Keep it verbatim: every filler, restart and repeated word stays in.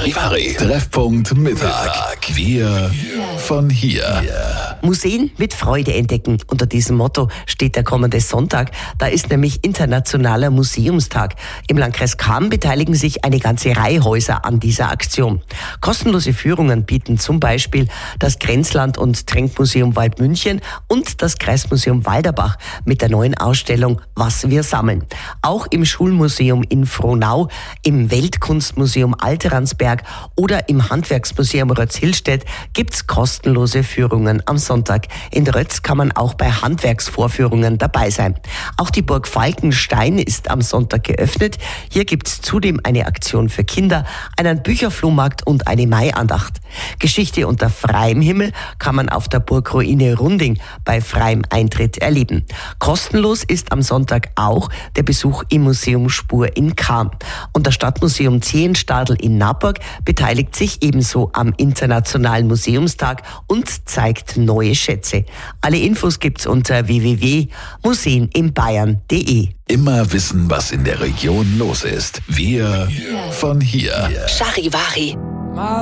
Charivari. Treffpunkt Mittag. Wir von hier. Museen mit Freude entdecken. Unter diesem Motto steht der kommende Sonntag. Da ist nämlich Internationaler Museumstag. Im Landkreis Cham beteiligen sich eine ganze Reihe Häuser an dieser Aktion. Kostenlose Führungen bieten zum Beispiel das Grenzland- und Tränkmuseum Waldmünchen und das Kreismuseum Walderbach mit der neuen Ausstellung Was wir sammeln. Auch im Schulmuseum in Frohnau, im Weltkunstmuseum Alteransberg oder im Handwerksmuseum Rötz-Hilstedt gibt's kostenlose Führungen am Sonntag. In Rötz kann man auch bei Handwerksvorführungen dabei sein. Auch die Burg Falkenstein ist am Sonntag geöffnet. Hier gibt's zudem eine Aktion für Kinder, einen Bücherflohmarkt und eine Maiandacht. Geschichte unter freiem Himmel kann man auf der Burgruine Runding bei freiem Eintritt erleben. Kostenlos ist am Sonntag auch der Besuch im Museum Spur in Cham. Und das Stadtmuseum Zehenstadl in Naburg beteiligt sich ebenso am Internationalen Museumstag und zeigt neue Schätze. Alle Infos gibt's unter w w w punkt museen in bayern punkt d e. Immer wissen, was in der Region los ist. Wir von hier. Charivari.